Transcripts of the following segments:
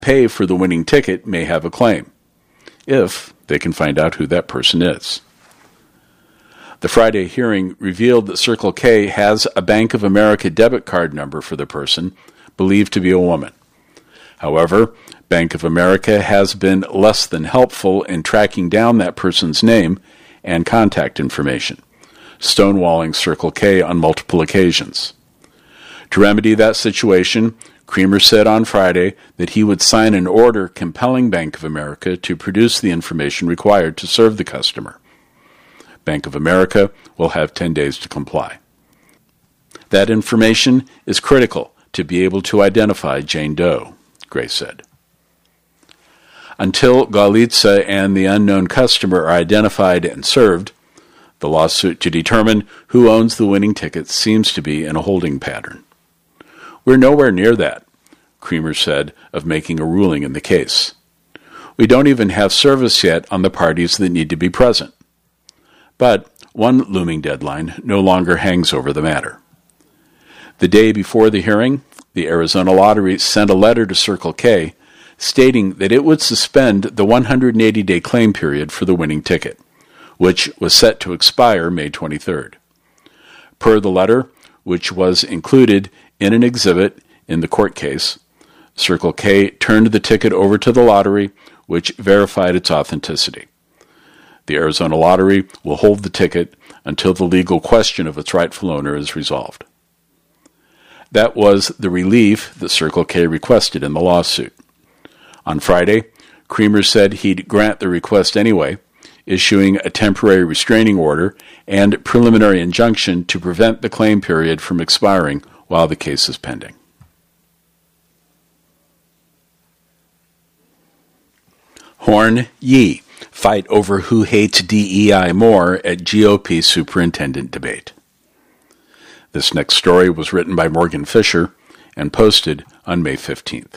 pay for the winning ticket may have a claim, if they can find out who that person is. The Friday hearing revealed that Circle K has a Bank of America debit card number for the person, believed to be a woman. However, Bank of America has been less than helpful in tracking down that person's name and contact information, stonewalling Circle K on multiple occasions. To remedy that situation, Creamer said on Friday that he would sign an order compelling Bank of America to produce the information required to serve the customer. Bank of America will have 10 days to comply. That information is critical to be able to identify Jane Doe, Gray said. Until Galitza and the unknown customer are identified and served, the lawsuit to determine who owns the winning tickets seems to be in a holding pattern. We're nowhere near that, Creamer said, of making a ruling in the case. We don't even have service yet on the parties that need to be present. But one looming deadline no longer hangs over the matter. The day before the hearing, the Arizona Lottery sent a letter to Circle K stating that it would suspend the 180-day claim period for the winning ticket, which was set to expire May 23rd. Per the letter, which was included in an exhibit in the court case, Circle K turned the ticket over to the lottery, which verified its authenticity. The Arizona Lottery will hold the ticket until the legal question of its rightful owner is resolved. That was the relief that Circle K requested in the lawsuit. On Friday, Creamer said he'd grant the request anyway, issuing a temporary restraining order and preliminary injunction to prevent the claim period from expiring while the case is pending. Horn-Yee fight over who hates DEI more at GOP superintendent debate. This next story was written by Morgan Fisher and posted on May 15th.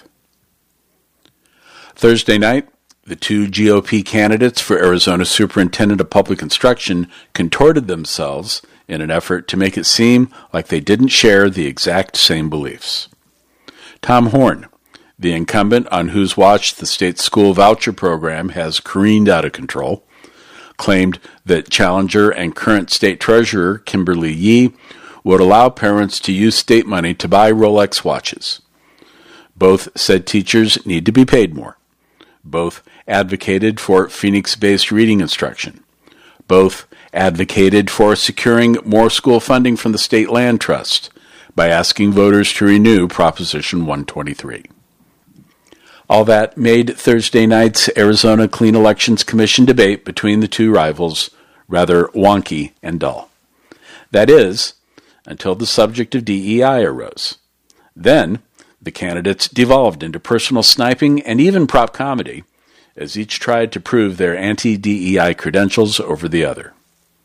Thursday night, the two GOP candidates for Arizona Superintendent of Public Instruction contorted themselves in an effort to make it seem like they didn't share the exact same beliefs. Tom Horne, the incumbent on whose watch the state school voucher program has careened out of control, claimed that challenger and current state treasurer Kimberly Yee would allow parents to use state money to buy Rolex watches. Both said teachers need to be paid more. Both advocated for Phoenix-based reading instruction. Both advocated for securing more school funding from the State Land Trust by asking voters to renew Proposition 123. All that made Thursday night's Arizona Clean Elections Commission debate between the two rivals rather wonky and dull. That is, until the subject of DEI arose. Then, the candidates devolved into personal sniping and even prop comedy, as each tried to prove their anti-DEI credentials over the other.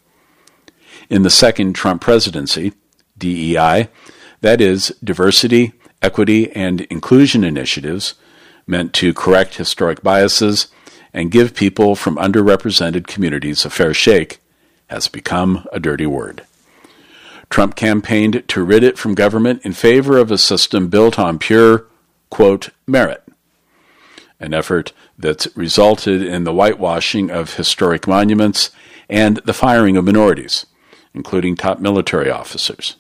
In the second Trump presidency, DEI, that is, diversity, equity, and inclusion initiatives, meant to correct historic biases and give people from underrepresented communities a fair shake, has become a dirty word. Trump campaigned to rid it from government in favor of a system built on pure, quote, merit, an effort that's resulted in the whitewashing of historic monuments and the firing of minorities, including top military officers.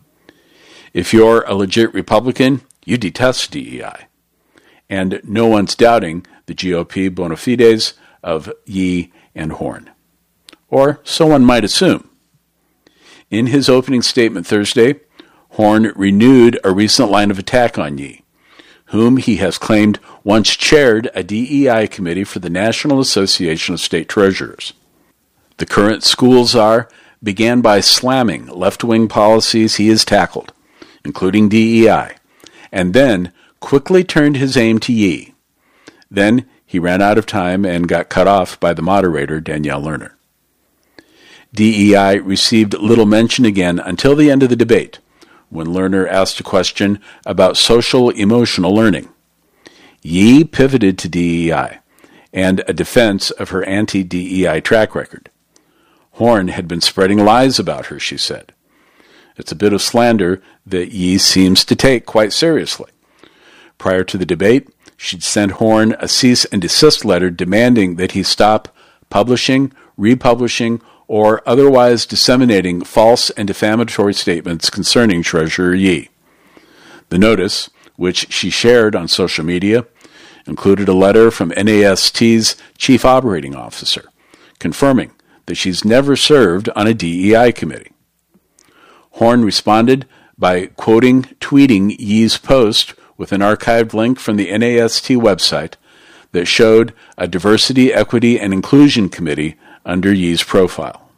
If you're a legit Republican, you detest DEI, and no one's doubting the GOP bona fides of Yee and Horne. Or so one might assume. In his opening statement Thursday, Horne renewed a recent line of attack on Yee, whom he has claimed once chaired a DEI committee for the National Association of State Treasurers. The current school czar began by slamming left-wing policies he has tackled, including DEI, and then quickly turned his aim to Yee. Then he ran out of time and got cut off by the moderator, Danielle Lerner. DEI received little mention again until the end of the debate, when Lerner asked a question about social-emotional learning. Yee pivoted to DEI and a defense of her anti-DEI track record. Horne had been spreading lies about her, she said. It's a bit of slander that Yee seems to take quite seriously. Prior to the debate, she'd sent Horn a cease and desist letter demanding that he stop publishing, republishing, or otherwise disseminating false and defamatory statements concerning Treasurer Yi. The notice, which she shared on social media, included a letter from NAST's chief operating officer, confirming that she's never served on a DEI committee. Horn responded by tweeting Yi's post with an archived link from the NAST website that showed a Diversity, Equity, and Inclusion Committee under Yi's profile.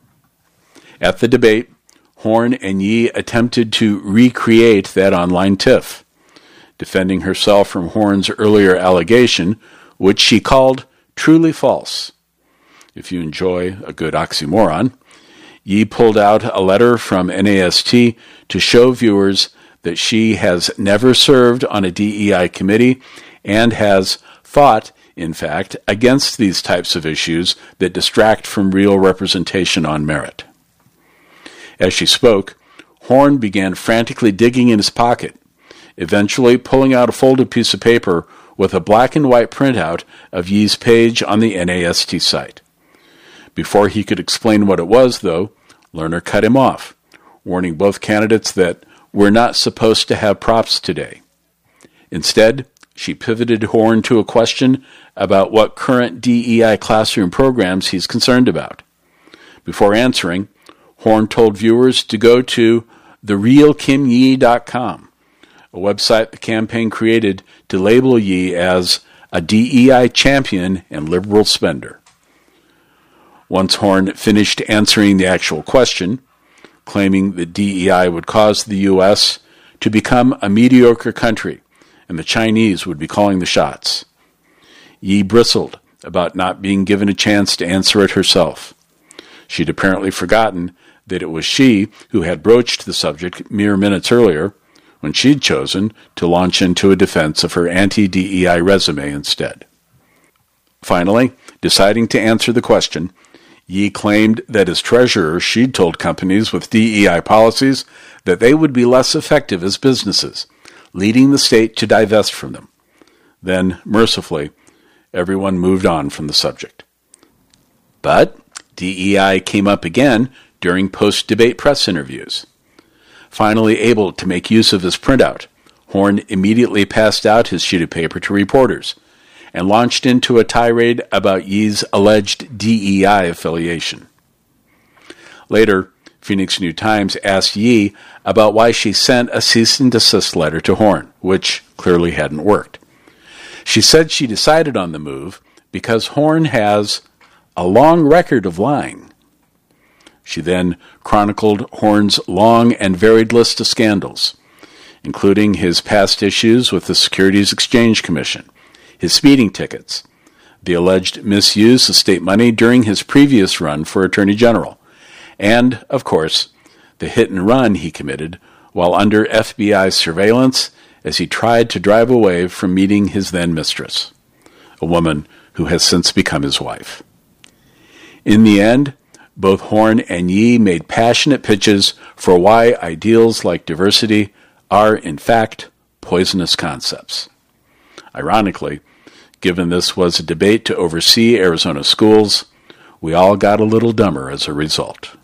At the debate, Horn and Yi attempted to recreate that online tiff, defending herself from Horn's earlier allegation, which she called truly false. If you enjoy a good oxymoron, Yi pulled out a letter from NAST to show viewers that she has never served on a DEI committee and has fought, in fact, against these types of issues that distract from real representation on merit. As she spoke, Horn began frantically digging in his pocket, eventually pulling out a folded piece of paper with a black and white printout of Yi's page on the NAST site. Before he could explain what it was, though, Lerner cut him off, warning both candidates that we're not supposed to have props today. Instead, she pivoted Horn to a question about what current DEI classroom programs he's concerned about. Before answering, Horn told viewers to go to therealkimyi.com, a website the campaign created to label Yi as a DEI champion and liberal spender. Once Horn finished answering the actual question, claiming that DEI would cause the U.S. to become a mediocre country and the Chinese would be calling the shots, Yi bristled about not being given a chance to answer it herself. She'd apparently forgotten that it was she who had broached the subject mere minutes earlier, when she'd chosen to launch into a defense of her anti-DEI resume instead. Finally, deciding to answer the question, Yi claimed that as treasurer she'd told companies with DEI policies that they would be less effective as businesses, leading the state to divest from them. Then, mercifully, everyone moved on from the subject. But DEI came up again during post-debate press interviews. Finally able to make use of his printout, Horn immediately passed out his sheet of paper to reporters and launched into a tirade about Yi's alleged DEI affiliation. Later, Phoenix New-Times asked Yi about why she sent a cease and desist letter to Horn, which clearly hadn't worked. She said she decided on the move because Horn has a long record of lying. She then chronicled Horn's long and varied list of scandals, including his past issues with the Securities Exchange Commission, his speeding tickets, the alleged misuse of state money during his previous run for Attorney General, and, of course, the hit and run he committed while under FBI surveillance as he tried to drive away from meeting his then mistress, a woman who has since become his wife. In the end, both Horn and Yi made passionate pitches for why ideals like diversity are, in fact, poisonous concepts. Ironically, given this was a debate to oversee Arizona schools, we all got a little dumber as a result.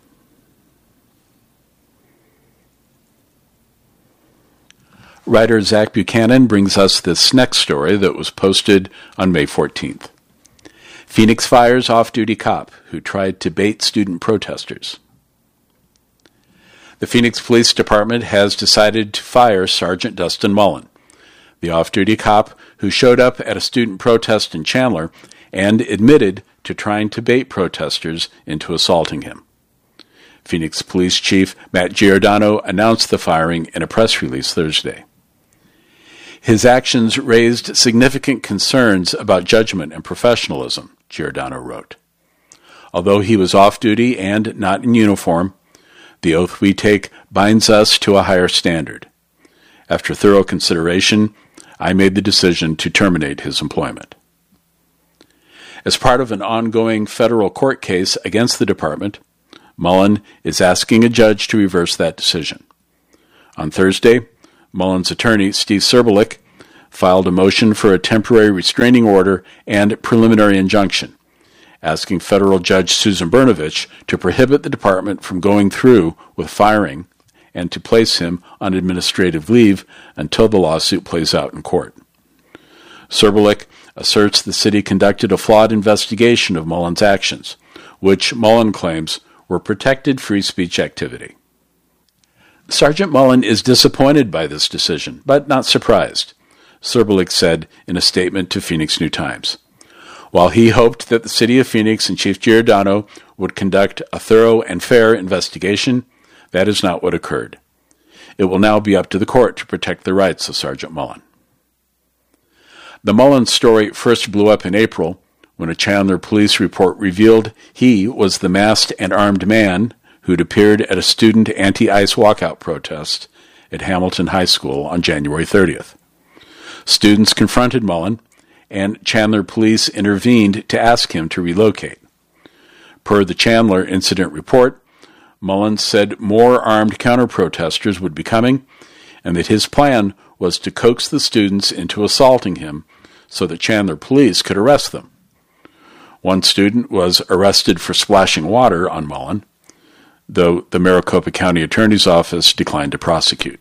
Writer Zach Buchanan brings us this next story that was posted on May 14th. Phoenix fires off-duty cop who tried to bait student protesters. The Phoenix Police Department has decided to fire Sergeant Dustin Mullen, the off-duty cop who showed up at a student protest in Chandler and admitted to trying to bait protesters into assaulting him. Phoenix Police Chief Matt Giordano announced the firing in a press release Thursday. His actions raised significant concerns about judgment and professionalism, Giordano wrote. Although he was off-duty and not in uniform, the oath we take binds us to a higher standard. After thorough consideration, I made the decision to terminate his employment. As part of an ongoing federal court case against the department, Mullen is asking a judge to reverse that decision. On Thursday, Mullen's attorney, Steve Serbelik, filed a motion for a temporary restraining order and preliminary injunction, asking federal judge Susan Brnovich to prohibit the department from going through with firing and to place him on administrative leave until the lawsuit plays out in court. Serbulik asserts the city conducted a flawed investigation of Mullen's actions, which Mullen claims were protected free speech activity. Sergeant Mullen is disappointed by this decision, but not surprised, Serbulik said in a statement to Phoenix New Times. While he hoped that the city of Phoenix and Chief Giordano would conduct a thorough and fair investigation, that is not what occurred. It will now be up to the court to protect the rights of Sergeant Mullen. The Mullen story first blew up in April when a Chandler police report revealed he was the masked and armed man who'd appeared at a student anti-ICE walkout protest at Hamilton High School on January 30th. Students confronted Mullen, and Chandler police intervened to ask him to relocate. Per the Chandler incident report, Mullen said more armed counter-protesters would be coming, and that his plan was to coax the students into assaulting him so that Chandler police could arrest them. One student was arrested for splashing water on Mullen, though the Maricopa County Attorney's Office declined to prosecute.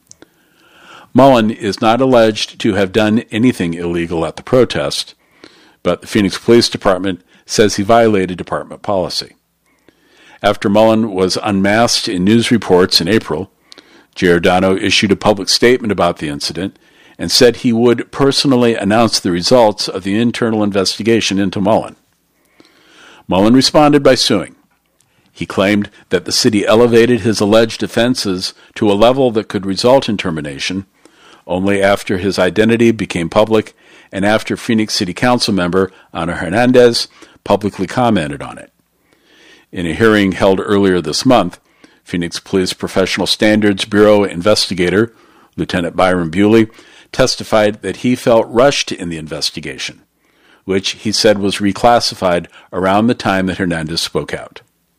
Mullen is not alleged to have done anything illegal at the protest, but the Phoenix Police Department says he violated department policy. After Mullen was unmasked in news reports in April, Giordano issued a public statement about the incident and said he would personally announce the results of the internal investigation into Mullen. Mullen responded by suing. He claimed that the city elevated his alleged offenses to a level that could result in termination only after his identity became public and after Phoenix City Council member Ana Hernandez publicly commented on it. In a hearing held earlier this month, Phoenix Police Professional Standards Bureau investigator Lieutenant Byron Bewley testified that he felt rushed in the investigation, which he said was reclassified around the time that Hernandez spoke out.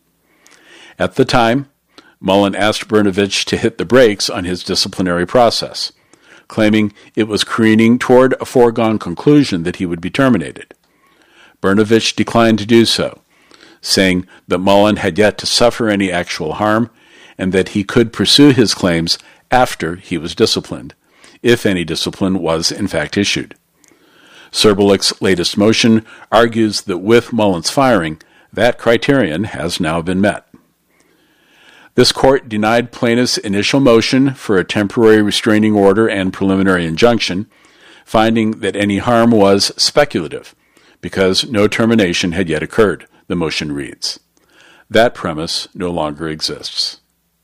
At the time, Mullen asked Brnovich to hit the brakes on his disciplinary process, claiming it was careening toward a foregone conclusion that he would be terminated. Brnovich declined to do so, saying that Mullen had yet to suffer any actual harm and that he could pursue his claims after he was disciplined, if any discipline was in fact issued. Serbulik's latest motion argues that with Mullen's firing, that criterion has now been met. This court denied plaintiff's initial motion for a temporary restraining order and preliminary injunction, finding that any harm was speculative, because no termination had yet occurred, the motion reads. That premise no longer exists.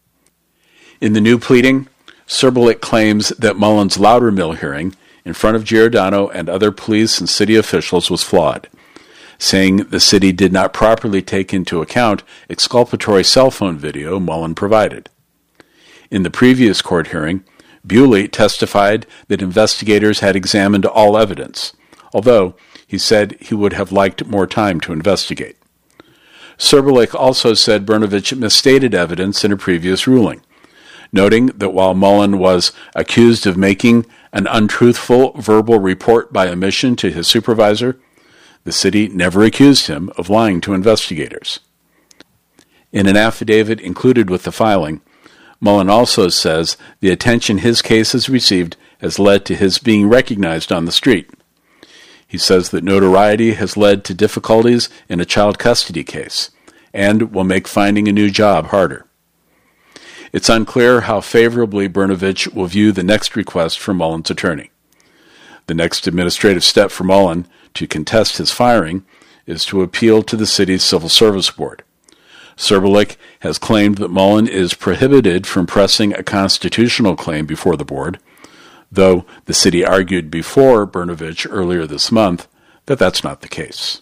In the new pleading, Serbulik claims that Mullen's Loudermill hearing in front of Giordano and other police and city officials was flawed, saying the city did not properly take into account exculpatory cell phone video Mullen provided. In the previous court hearing, Bewley testified that investigators had examined all evidence, although he said he would have liked more time to investigate. Serbulik also said Brnovich misstated evidence in a previous ruling, noting that while Mullen was accused of making an untruthful verbal report by omission to his supervisor, the city never accused him of lying to investigators. In an affidavit included with the filing, Mullen also says the attention his case has received has led to his being recognized on the street. He says that notoriety has led to difficulties in a child custody case and will make finding a new job harder. It's unclear how favorably Brnovich will view the next request from Mullen's attorney. The next administrative step for Mullen to contest his firing is to appeal to the city's Civil Service Board. Serbulik has claimed that Mullen is prohibited from pressing a constitutional claim before the board, though the city argued before Brnovich earlier this month that that's not the case.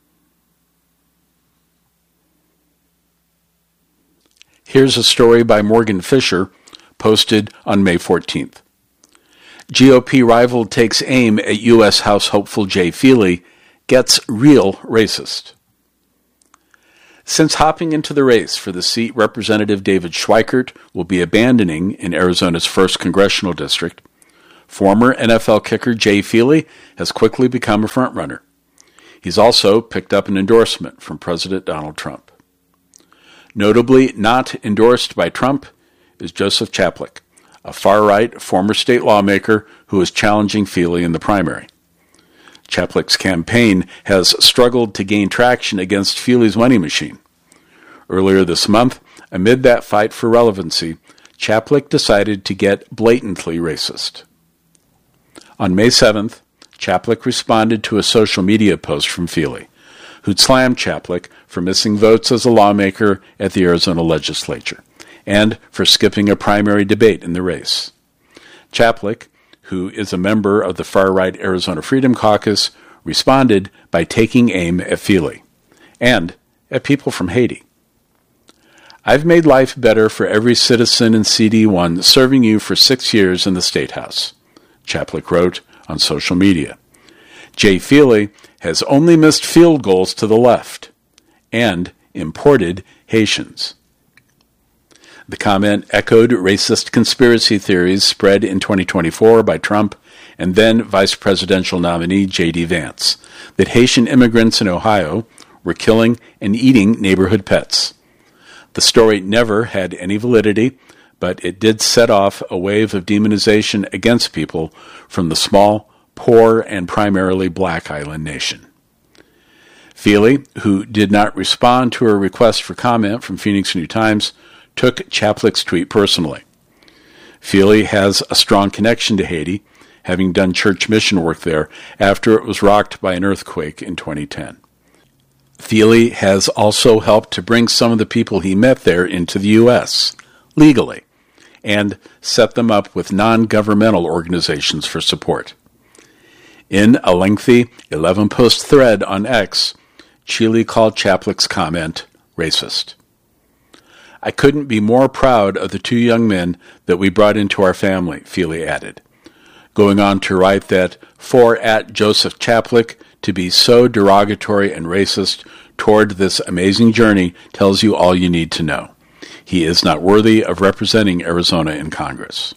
Here's a story by Morgan Fisher, posted on May 14th. GOP rival takes aim at U.S. House hopeful Jay Feely, gets real racist. Since hopping into the race for the seat Representative David Schweikert will be abandoning in Arizona's 1st Congressional District, former NFL kicker Jay Feely has quickly become a frontrunner. He's also picked up an endorsement from President Donald Trump. Notably not endorsed by Trump is Joseph Chaplik, a far-right former state lawmaker who is challenging Feely in the primary. Chaplik's campaign has struggled to gain traction against Feely's money machine. Earlier this month, amid that fight for relevancy, Chaplik decided to get blatantly racist. On May 7th, Chaplik responded to a social media post from Feely, who'd slammed Chaplik for missing votes as a lawmaker at the Arizona legislature and for skipping a primary debate in the race. Chaplik, who is a member of the far-right Arizona Freedom Caucus, responded by taking aim at Feely and at people from Haiti. "I've made life better for every citizen in CD1 serving you for 6 years in the State House," Chaplik wrote on social media. Jay Feely has only missed field goals to the left and imported Haitians. The comment echoed racist conspiracy theories spread in 2024 by Trump and then vice presidential nominee J.D. Vance that Haitian immigrants in Ohio were killing and eating neighborhood pets. The story never had any validity, but it did set off a wave of demonization against people from the small, poor, and primarily black island nation. Feely, who did not respond to a request for comment from Phoenix New Times, took Chaplik's tweet personally. Feely has a strong connection to Haiti, having done church mission work there after it was rocked by an earthquake in 2010. Feely has also helped to bring some of the people he met there into the U.S. legally and set them up with non-governmental organizations for support. In a lengthy 11-post thread on X, Chile called Chaplik's comment racist. "I couldn't be more proud of the 2 young men that we brought into our family," Feely added, going on to write that for @Joseph Chaplik to be so derogatory and racist toward this amazing journey tells you all you need to know. He is not worthy of representing Arizona in Congress.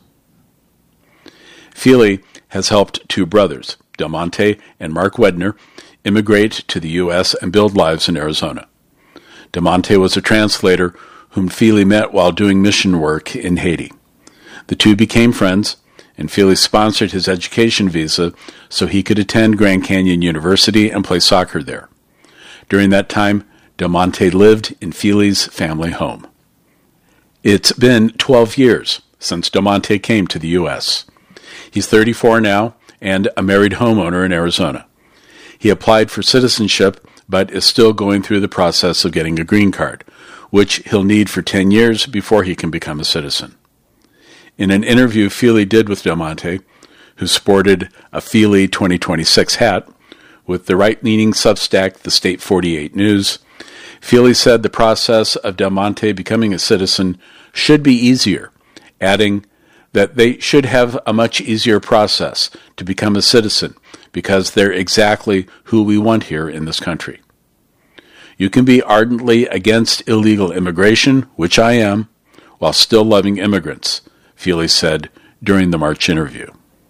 Feely has helped 2 brothers, Del Monte and Mark Wedner, immigrate to the U.S. and build lives in Arizona. Del Monte was a translator whom Feely met while doing mission work in Haiti. The 2 became friends, and Feely sponsored his education visa so he could attend Grand Canyon University and play soccer there. During that time, Del Monte lived in Feely's family home. It's been 12 years since Del Monte came to the U.S. He's 34 now and a married homeowner in Arizona. He applied for citizenship but is still going through the process of getting a green card, which he'll need for 10 years before he can become a citizen. In an interview Feely did with Del Monte, who sported a Feely 2026 hat, with the right-leaning Substack The State 48 News, Feely said the process of Del Monte becoming a citizen should be easier, adding that they should have a much easier process to become a citizen because they're exactly who we want here in this country. You can be ardently against illegal immigration, which I am, while still loving immigrants, Feely said during the March interview.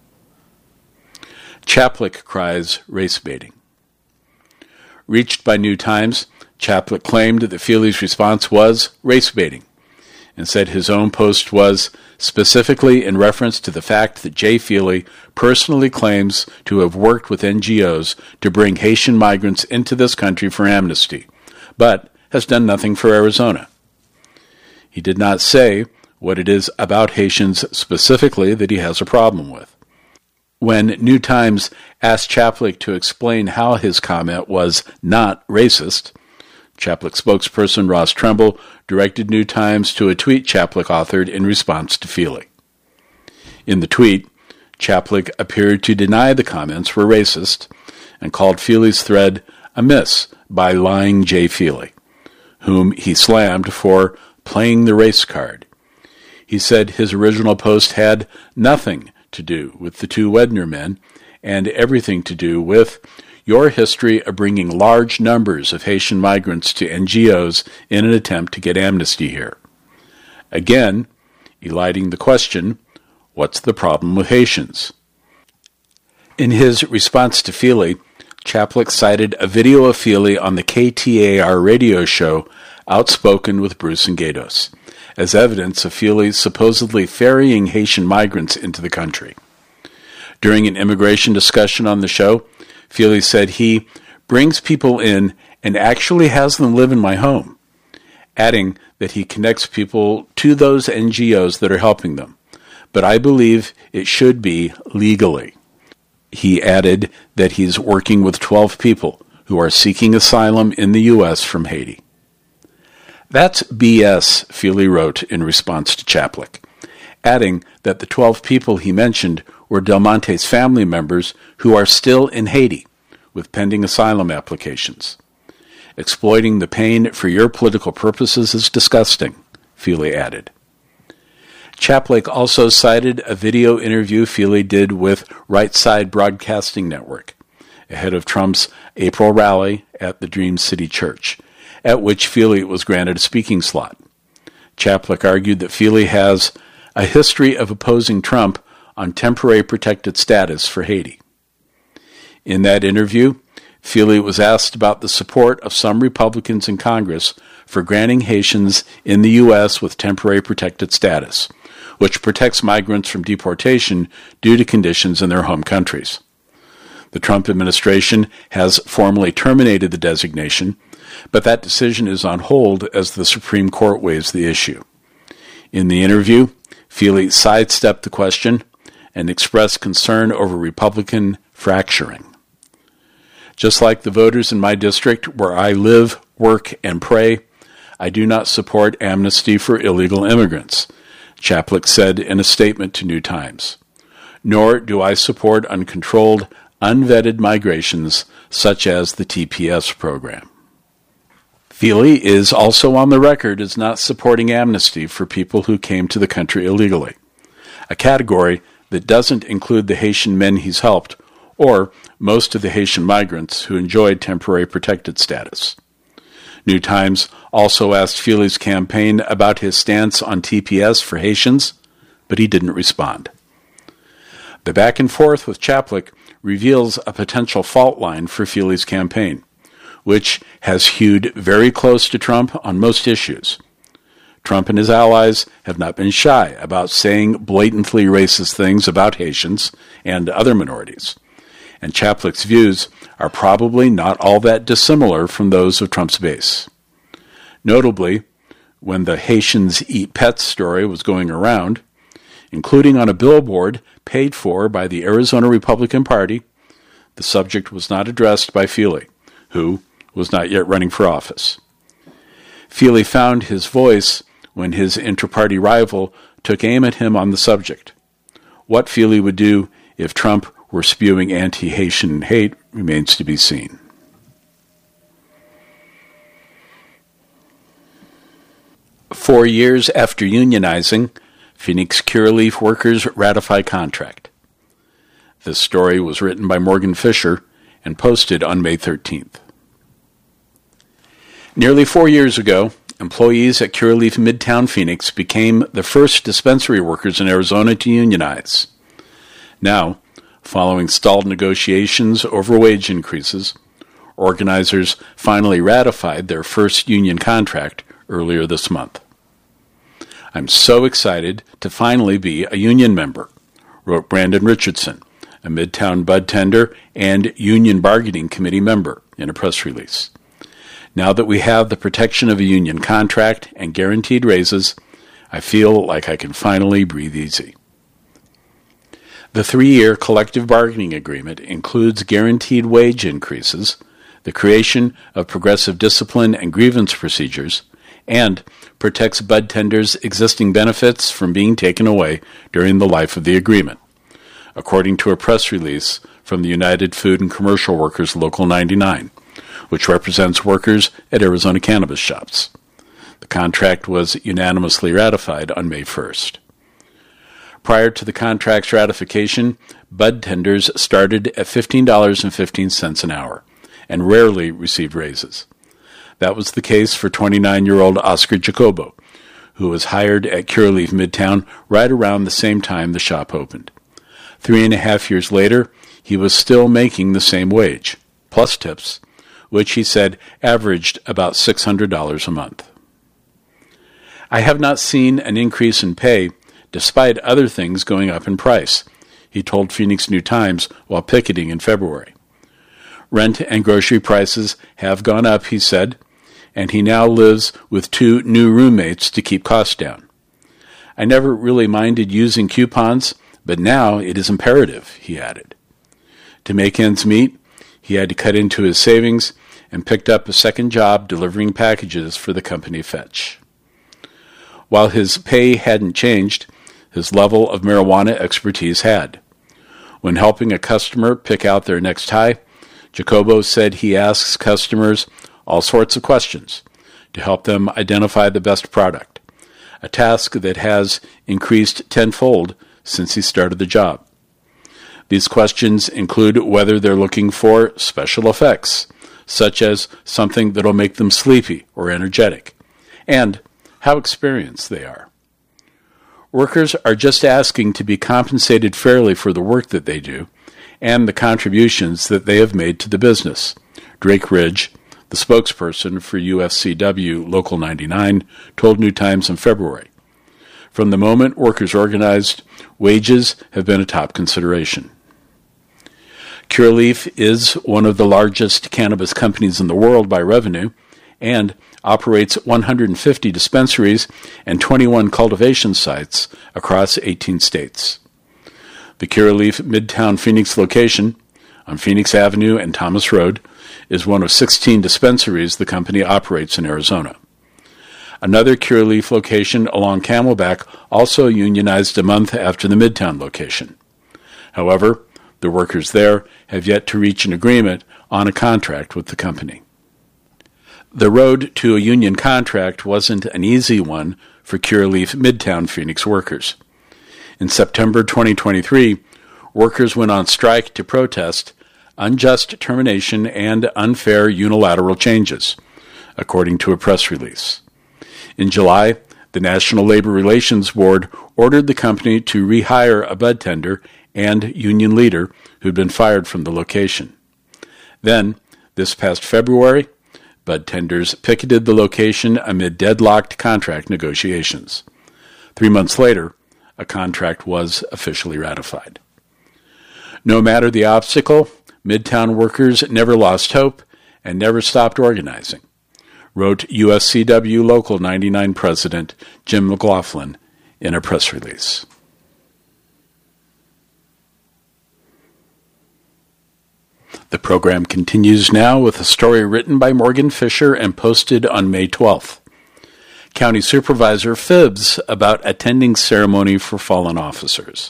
Chaplik cries race baiting. Reached by New Times, Chaplik claimed that Feely's response was race baiting and said his own post was specifically in reference to the fact that Jay Feely personally claims to have worked with NGOs to bring Haitian migrants into this country for amnesty, but has done nothing for Arizona. He did not say what it is about Haitians specifically that he has a problem with. When New Times asked Chaplik to explain how his comment was not racist, Chaplik spokesperson Ross Tremble directed New Times to a tweet Chaplik authored in response to Feely. In the tweet, Chaplik appeared to deny the comments were racist and called Feely's thread a miss by lying Jay Feely, whom he slammed for playing the race card. He said his original post had nothing to do with the 2 Wedner men and everything to do with your history of bringing large numbers of Haitian migrants to NGOs in an attempt to get amnesty here. Again, eliding the question, what's the problem with Haitians? In his response to Feely, Chaplik cited a video of Feely on the KTAR radio show Outspoken with Bruce and Gatos as evidence of Feely supposedly ferrying Haitian migrants into the country. During an immigration discussion on the show, Feely said he brings people in and actually has them live in my home, adding that he connects people to those NGOs that are helping them, but I believe it should be legally. He added that he's working with 12 people who are seeking asylum in the U.S. from Haiti. That's BS, Feely wrote in response to Chaplik, adding that the 12 people he mentioned were Del Monte's family members who are still in Haiti with pending asylum applications. Exploiting the pain for your political purposes is disgusting, Feely added. Chaplik also cited a video interview Feely did with Right Side Broadcasting Network ahead of Trump's April rally at the Dream City Church, at which Feely was granted a speaking slot. Chaplik argued that Feely has a history of opposing Trump on temporary protected status for Haiti. In that interview, Feely was asked about the support of some Republicans in Congress for granting Haitians in the U.S. with temporary protected status, which protects migrants from deportation due to conditions in their home countries. The Trump administration has formally terminated the designation, but that decision is on hold as the Supreme Court weighs the issue. In the interview, Feely sidestepped the question and expressed concern over Republican fracturing. Just like the voters in my district where I live, work, and pray, I do not support amnesty for illegal immigrants, Chaplik said in a statement to New Times. Nor do I support uncontrolled, unvetted migrations such as the TPS program. Feely is also on the record as not supporting amnesty for people who came to the country illegally, a category that doesn't include the Haitian men he's helped or most of the Haitian migrants who enjoyed temporary protected status. New Times also asked Feely's campaign about his stance on TPS for Haitians, but he didn't respond. The back and forth with Chaplik reveals a potential fault line for Feely's campaign, which has hewed very close to Trump on most issues. Trump and his allies have not been shy about saying blatantly racist things about Haitians and other minorities, and Chaplik's views are probably not all that dissimilar from those of Trump's base. Notably, when the Haitians Eat Pets story was going around, including on a billboard paid for by the Arizona Republican Party, the subject was not addressed by Feely, who was not yet running for office. Feely found his voice when his inter-party rival took aim at him on the subject. What Feely would do if Trump were spewing anti-Haitian hate remains to be seen. "4 years after unionizing, Phoenix Curaleaf workers ratify contract." This story was written by Morgan Fisher and posted on May 13th. Nearly 4 years ago, employees at Curaleaf Midtown Phoenix became the first dispensary workers in Arizona to unionize. Now, following stalled negotiations over wage increases, organizers finally ratified their first union contract earlier this month. "I'm so excited to finally be a union member," wrote Brandon Richardson, a Midtown bud tender and Union Bargaining Committee member, in a press release. "Now that we have the protection of a union contract and guaranteed raises, I feel like I can finally breathe easy." The 3-year collective bargaining agreement includes guaranteed wage increases, the creation of progressive discipline and grievance procedures, and protects bud tenders' existing benefits from being taken away during the life of the agreement, according to a press release from the United Food and Commercial Workers Local 99, which represents workers at Arizona cannabis shops. The contract was unanimously ratified on May 1st. Prior to the contract's ratification, bud tenders started at $15.15 an hour and rarely received raises. That was the case for 29-year-old Oscar Jacobo, who was hired at Curaleaf Midtown right around the same time the shop opened. 3.5 years later, he was still making the same wage, plus tips, which he said averaged about $600 a month. "I have not seen an increase in pay despite other things going up in price," he told Phoenix New Times while picketing in February. "Rent and grocery prices have gone up," he said, and he now lives with 2 new roommates to keep costs down. "I never really minded using coupons, but now it is imperative," he added. To make ends meet, he had to cut into his savings and picked up a second job delivering packages for the company Fetch. While his pay hadn't changed, his level of marijuana expertise had. When helping a customer pick out their next high, Jacobo said he asks customers all sorts of questions to help them identify the best product, a task that has increased tenfold since he started the job. These questions include whether they're looking for special effects, such as something that'll make them sleepy or energetic, and how experienced they are. Workers are just asking to be compensated fairly for the work that they do and the contributions that they have made to the business, Drake Ridge, the spokesperson for UFCW Local 99, told New Times in February. From the moment workers organized, wages have been a top consideration. Curaleaf is one of the largest cannabis companies in the world by revenue and operates 150 dispensaries and 21 cultivation sites across 18 states. The Curaleaf Midtown Phoenix location on Phoenix Avenue and Thomas Road is one of 16 dispensaries the company operates in Arizona. Another Curaleaf location along Camelback also unionized a month after the Midtown location. However, the workers there have yet to reach an agreement on a contract with the company. The road to a union contract wasn't an easy one for Curaleaf Midtown Phoenix workers. In September 2023, workers went on strike to protest unjust termination and unfair unilateral changes, according to a press release. In July, the National Labor Relations Board ordered the company to rehire a bud tender and union leader who had been fired from the location. Then, this past February, bud tenders picketed the location amid deadlocked contract negotiations. 3 months later, a contract was officially ratified. No matter the obstacle, Midtown workers never lost hope and never stopped organizing, wrote UFCW Local 99 President Jim McLaughlin in a press release. The program continues now with a story written by Morgan Fisher and posted on May 12th. County Supervisor fibs about attending ceremony for fallen officers.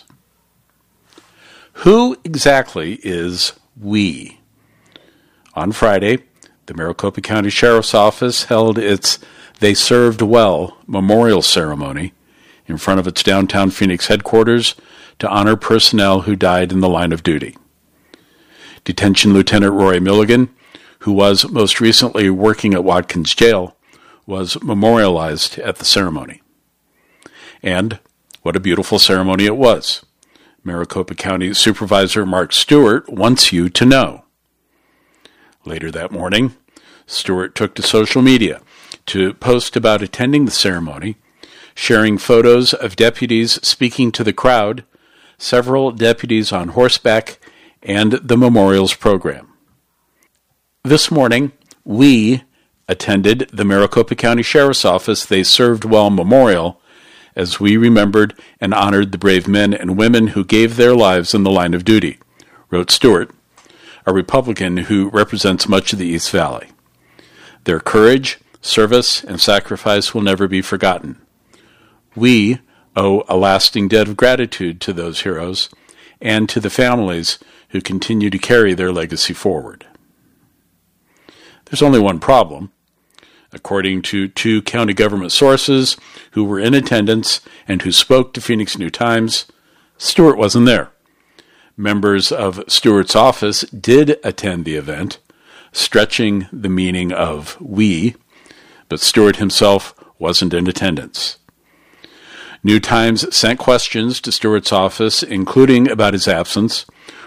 Who exactly is we? On Friday, the Maricopa County Sheriff's Office held its They Served Well memorial ceremony in front of its downtown Phoenix headquarters to honor personnel who died in the line of duty. Detention Lieutenant Roy Milligan, who was most recently working at Watkins Jail, was memorialized at the ceremony. And what a beautiful ceremony it was. Maricopa County Supervisor Mark Stewart wants you to know. Later that morning, Stewart took to social media to post about attending the ceremony, sharing photos of deputies speaking to the crowd, several deputies on horseback, and the memorials program. This morning, we attended the Maricopa County Sheriff's Office They Served Well Memorial as we remembered and honored the brave men and women who gave their lives in the line of duty, wrote Stewart, a Republican who represents much of the East Valley. Their courage, service, and sacrifice will never be forgotten. We owe a lasting debt of gratitude to those heroes and to the families who continue to carry their legacy forward. There's only one problem. According to 2 county government sources who were in attendance and who spoke to Phoenix New Times, Stewart wasn't there. Members of Stewart's office did attend the event, stretching the meaning of we, but Stewart himself wasn't in attendance. New Times sent questions to Stewart's office, including about his absence,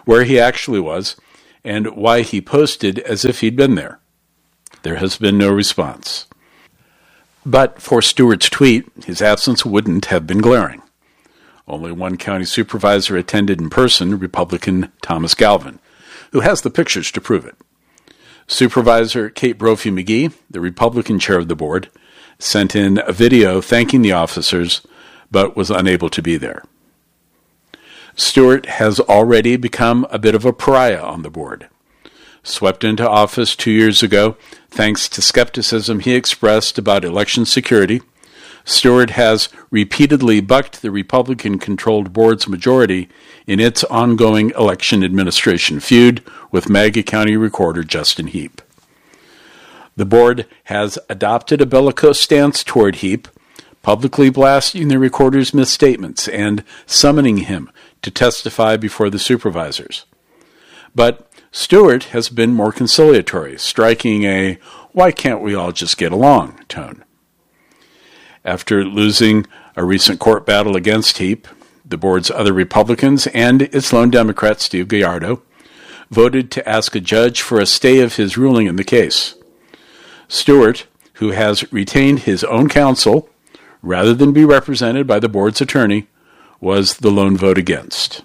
where he actually was and why he posted as if he'd been there. There has been no response. But for Stewart's tweet, his absence wouldn't have been glaring. Only one county supervisor attended in person, Republican Thomas Galvin, who has the pictures to prove it. Supervisor Kate Brophy-McGee, the Republican chair of the board, sent in a video thanking the officers, but was unable to be there. Stewart has already become a bit of a pariah on the board. Swept into office 2 years ago, thanks to skepticism he expressed about election security, Stewart has repeatedly bucked the Republican-controlled board's majority in its ongoing election administration feud with MAGA County Recorder Justin Heap. The board has adopted a bellicose stance toward Heap, publicly blasting the recorder's misstatements and summoning him to testify before the supervisors. But Stewart has been more conciliatory, striking a "why can't we all just get along" tone. After losing a recent court battle against Heap, the board's other Republicans and its lone Democrat, Steve Gallardo, voted to ask a judge for a stay of his ruling in the case. Stewart, who has retained his own counsel rather than be represented by the board's attorney, was the lone vote against.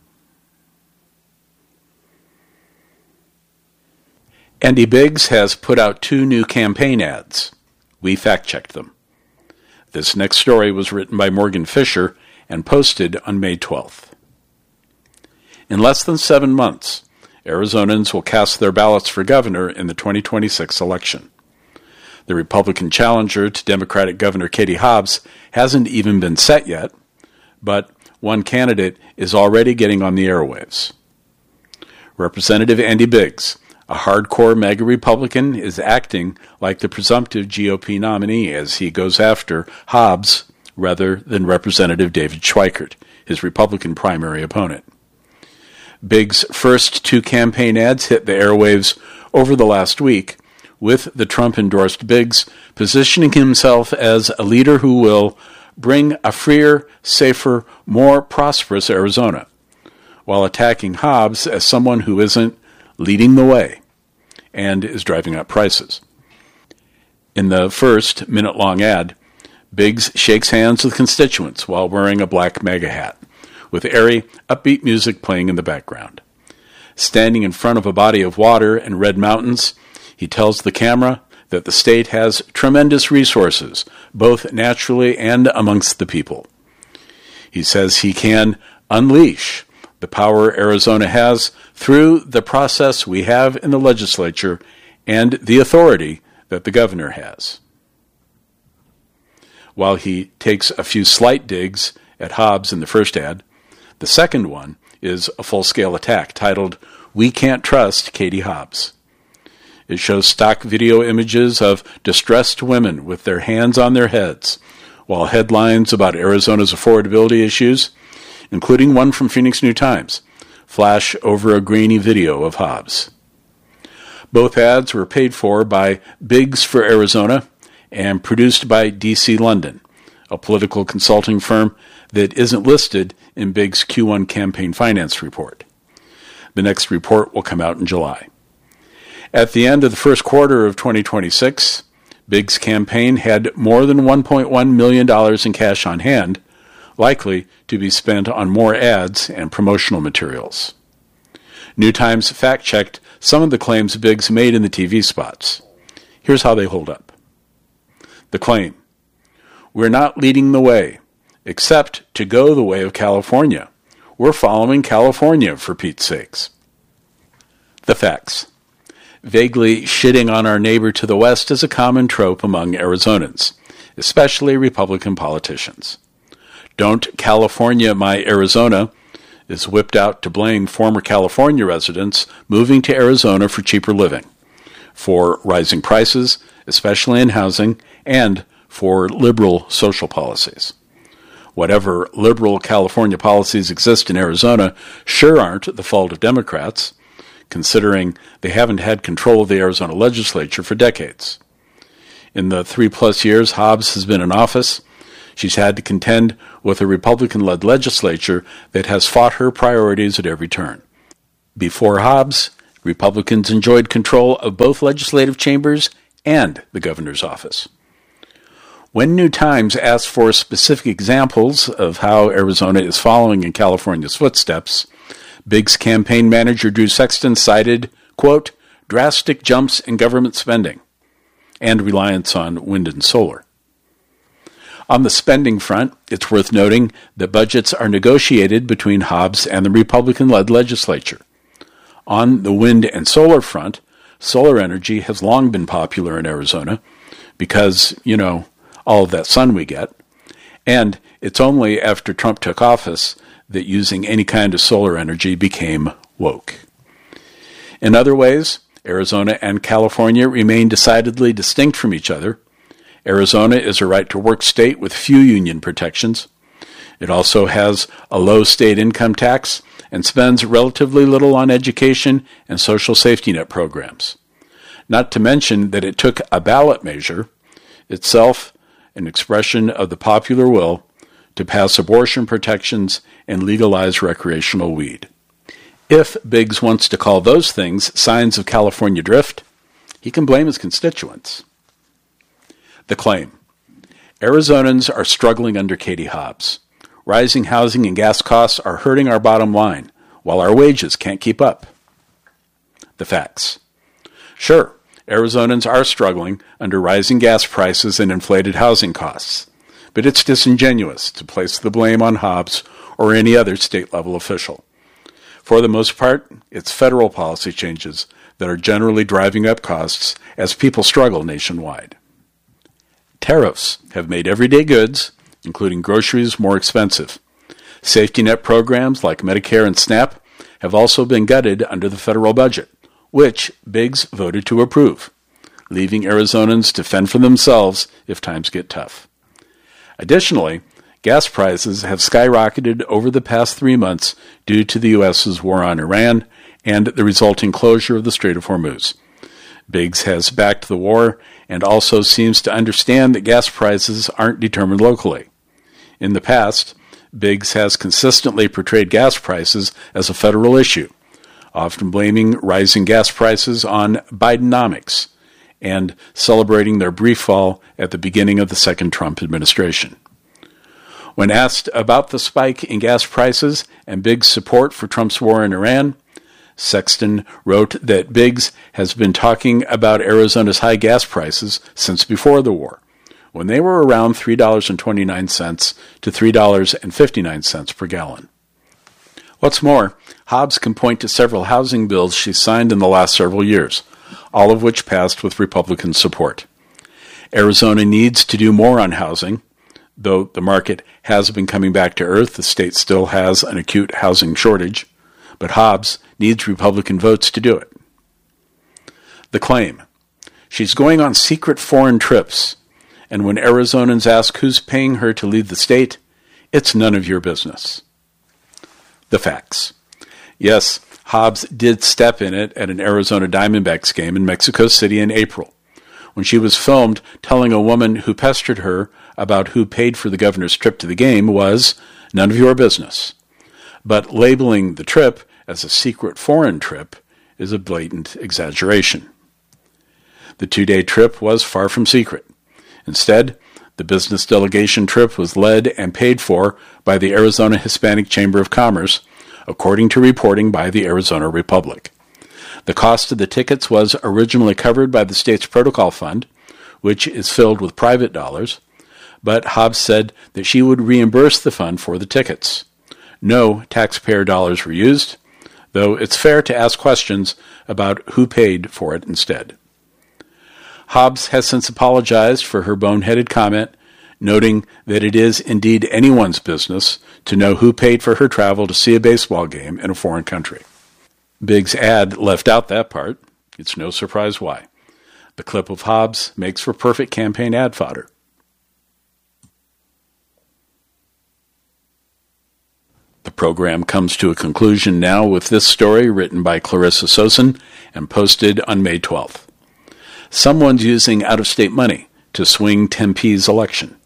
Andy Biggs has put out 2 new campaign ads. We fact-checked them. This next story was written by Morgan Fisher and posted on May 12th. In less than 7 months, Arizonans will cast their ballots for governor in the 2026 election. The Republican challenger to Democratic Governor Katie Hobbs hasn't even been set yet, but one candidate is already getting on the airwaves. Representative Andy Biggs, a hardcore MAGA Republican, is acting like the presumptive GOP nominee as he goes after Hobbs rather than Representative David Schweikert, his Republican primary opponent. Biggs' first 2 campaign ads hit the airwaves over the last week, with the Trump-endorsed Biggs positioning himself as a leader who will bring a freer, safer, more prosperous Arizona, while attacking Hobbs as someone who isn't leading the way and is driving up prices. In the first minute-long ad, Biggs shakes hands with constituents while wearing a black MAGA hat, with airy, upbeat music playing in the background. Standing in front of a body of water and red mountains, he tells the camera that the state has tremendous resources, both naturally and amongst the people. He says he can unleash the power Arizona has through the process we have in the legislature and the authority that the governor has. While he takes a few slight digs at Hobbs in the first ad, the second one is a full-scale attack titled, "We Can't Trust Katie Hobbs." It shows stock video images of distressed women with their hands on their heads, while headlines about Arizona's affordability issues, including one from Phoenix New-Times, flash over a grainy video of Hobbs. Both ads were paid for by Biggs for Arizona and produced by DC London, a political consulting firm that isn't listed in Biggs' Q1 campaign finance report. The next report will come out in July. At the end of the first quarter of 2026, Biggs' campaign had more than $1.1 million in cash on hand, likely to be spent on more ads and promotional materials. New Times fact-checked some of the claims Biggs made in the TV spots. Here's how they hold up. The claim: "We're not leading the way, except to go the way of California. We're following California, for Pete's sakes." The facts: vaguely shitting on our neighbor to the west is a common trope among Arizonans, especially Republican politicians. "Don't California my Arizona" is whipped out to blame former California residents moving to Arizona for cheaper living, for rising prices, especially in housing, and for liberal social policies. Whatever liberal California policies exist in Arizona sure aren't the fault of Democrats, considering they haven't had control of the Arizona legislature for decades. In the 3+ years Hobbs has been in office, she's had to contend with a Republican-led legislature that has fought her priorities at every turn. Before Hobbs, Republicans enjoyed control of both legislative chambers and the governor's office. When New Times asked for specific examples of how Arizona is following in California's footsteps, Biggs campaign manager Drew Sexton cited, quote, drastic jumps in government spending and reliance on wind and solar. On the spending front, it's worth noting that budgets are negotiated between Hobbs and the Republican-led legislature. On the wind and solar front, solar energy has long been popular in Arizona because, all of that sun we get. And it's only after Trump took office that using any kind of solar energy became woke. In other ways, Arizona and California remain decidedly distinct from each other. Arizona is a right-to-work state with few union protections. It also has a low state income tax and spends relatively little on education and social safety net programs. Not to mention that it took a ballot measure, itself an expression of the popular will, to pass abortion protections and legalize recreational weed. If Biggs wants to call those things signs of California drift, he can blame his constituents. The claim. Arizonans are struggling under Katie Hobbs. Rising housing and gas costs are hurting our bottom line, while our wages can't keep up. The facts. Sure, Arizonans are struggling under rising gas prices and inflated housing costs, but it's disingenuous to place the blame on Hobbs or any other state-level official. For the most part, it's federal policy changes that are generally driving up costs as people struggle nationwide. Tariffs have made everyday goods, including groceries, more expensive. Safety net programs like Medicare and SNAP have also been gutted under the federal budget, which Biggs voted to approve, leaving Arizonans to fend for themselves if times get tough. Additionally, gas prices have skyrocketed over the past 3 months due to the U.S.'s war on Iran and the resulting closure of the Strait of Hormuz. Biggs has backed the war and also seems to understand that gas prices aren't determined locally. In the past, Biggs has consistently portrayed gas prices as a federal issue, often blaming rising gas prices on Bidenomics and celebrating their brief fall at the beginning of the second Trump administration. When asked about the spike in gas prices and Biggs' support for Trump's war in Iran, Sexton wrote that Biggs has been talking about Arizona's high gas prices since before the war, when they were around $3.29 to $3.59 per gallon. What's more, Hobbs can point to several housing bills she signed in the last several years, all of which passed with Republican support. Arizona needs to do more on housing. Though the market has been coming back to earth, the state still has an acute housing shortage, but Hobbs needs Republican votes to do it. The claim. She's going on secret foreign trips, and when Arizonans ask who's paying her to leave the state, it's none of your business. The facts. Yes, Hobbs did step in it at an Arizona Diamondbacks game in Mexico City in April, when she was filmed telling a woman who pestered her about who paid for the governor's trip to the game was none of your business. But labeling the trip as a secret foreign trip is a blatant exaggeration. The 2-day trip was far from secret. Instead, the business delegation trip was led and paid for by the Arizona Hispanic Chamber of Commerce, according to reporting by the Arizona Republic. The cost of the tickets was originally covered by the state's protocol fund, which is filled with private dollars, but Hobbs said that she would reimburse the fund for the tickets. No taxpayer dollars were used, though it's fair to ask questions about who paid for it instead. Hobbs has since apologized for her boneheaded comment, noting that it is indeed anyone's business to know who paid for her travel to see a baseball game in a foreign country. Biggs' ad left out that part. It's no surprise why. The clip of Hobbs makes for perfect campaign ad fodder. The program comes to a conclusion now with this story written by Clarissa Sosin and posted on May 12th. Someone's using out-of-state money to swing Tempe's election.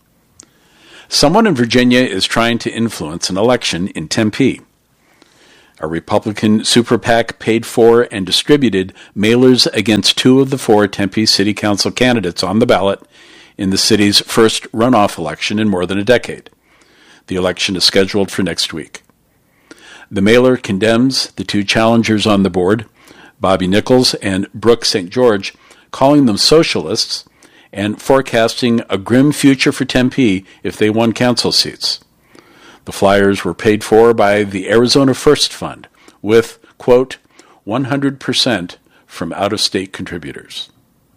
Someone in Virginia is trying to influence an election in Tempe. A Republican super PAC paid for and distributed mailers against 2 of the 4 Tempe City Council candidates on the ballot in the city's first runoff election in more than a decade. The election is scheduled for next week. The mailer condemns the 2 challengers on the board, Bobby Nichols and Brooke St. George, calling them socialists and forecasting a grim future for Tempe if they won council seats. The flyers were paid for by the Arizona First Fund with, quote, 100% from out-of-state contributors.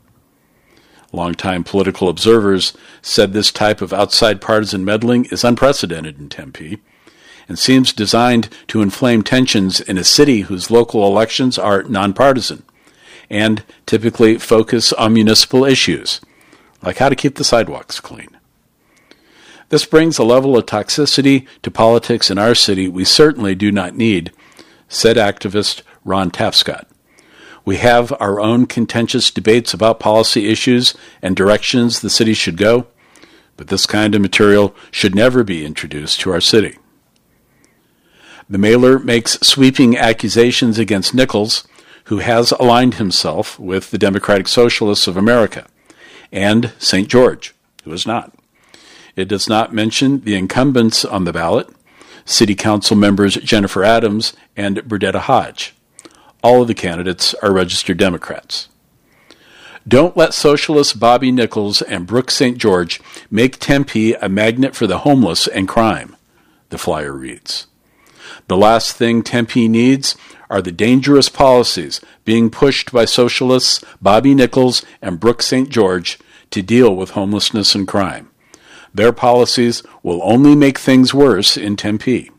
Longtime political observers said this type of outside partisan meddling is unprecedented in Tempe and seems designed to inflame tensions in a city whose local elections are nonpartisan and typically focus on municipal issues, like how to keep the sidewalks clean. This brings a level of toxicity to politics in our city we certainly do not need, said activist Ron Tapscott. We have our own contentious debates about policy issues and directions the city should go, but this kind of material should never be introduced to our city. The mailer makes sweeping accusations against Nichols, who has aligned himself with the Democratic Socialists of America, and St. George, who is not. It does not mention the incumbents on the ballot, City Council members Jennifer Adams and Burdetta Hodge. All of the candidates are registered Democrats. Don't let socialists Bobby Nichols and Brooke St. George make Tempe a magnet for the homeless and crime, the flyer reads. The last thing Tempe needs are the dangerous policies being pushed by socialists Bobby Nichols and Brooke St. George to deal with homelessness and crime. Their policies will only make things worse in Tempe.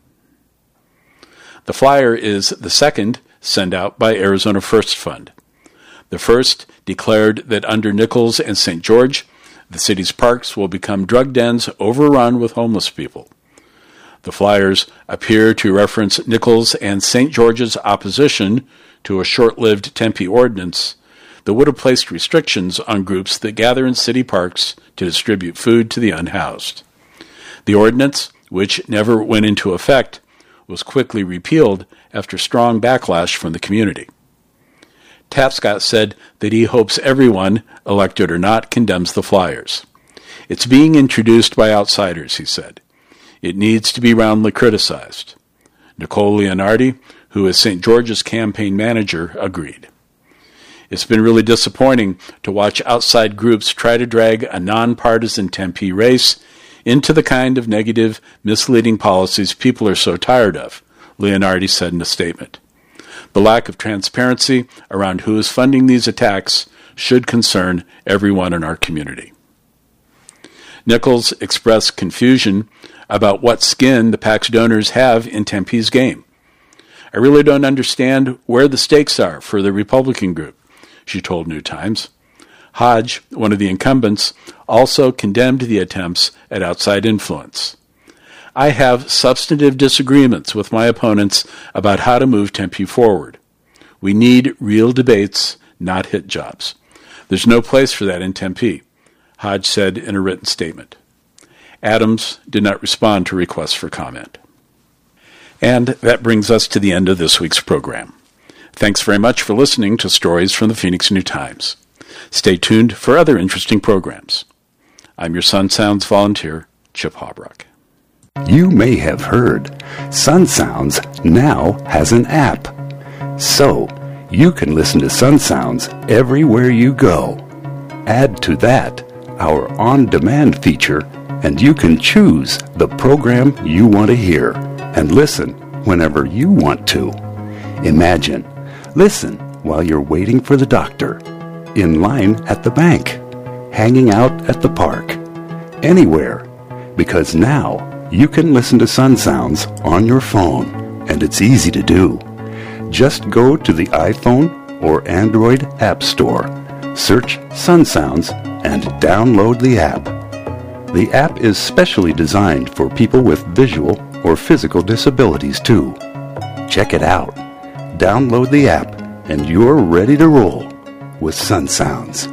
The flyer is the second sent out by Arizona First Fund. The first declared that under Nichols and St. George, the city's parks will become drug dens overrun with homeless people. The flyers appear to reference Nichols and St. George's opposition to a short-lived Tempe ordinance that would have placed restrictions on groups that gather in city parks to distribute food to the unhoused. The ordinance, which never went into effect, was quickly repealed after strong backlash from the community. Tapscott said that he hopes everyone, elected or not, condemns the flyers. It's being introduced by outsiders, he said. It needs to be roundly criticized. Nicole Leonardi, who is St. George's campaign manager, agreed. It's been really disappointing to watch outside groups try to drag a nonpartisan Tempe race into the kind of negative, misleading policies people are so tired of, Leonardi said in a statement. The lack of transparency around who is funding these attacks should concern everyone in our community. Nichols expressed confusion about what skin the PAC's donors have in Tempe's game. I really don't understand where the stakes are for the Republican group, she told New Times. Hodge, one of the incumbents, also condemned the attempts at outside influence. I have substantive disagreements with my opponents about how to move Tempe forward. We need real debates, not hit jobs. There's no place for that in Tempe, Hodge said in a written statement. Adams did not respond to requests for comment. And that brings us to the end of this week's program. Thanks very much for listening to Stories from the Phoenix New-Times. Stay tuned for other interesting programs. I'm your Sun Sounds volunteer, Chip Hobrock. You may have heard Sun Sounds now has an app. So, you can listen to Sun Sounds everywhere you go. Add to that our on-demand feature, and you can choose the program you want to hear and listen whenever you want to. Imagine, listen while you're waiting for the doctor, in line at the bank, hanging out at the park, anywhere, because now you can listen to Sun Sounds on your phone, and it's easy to do. Just go to the iPhone or Android App Store, search Sun Sounds, and download the app. The app is specially designed for people with visual or physical disabilities too. Check it out. Download the app, and you're ready to roll with Sun Sounds.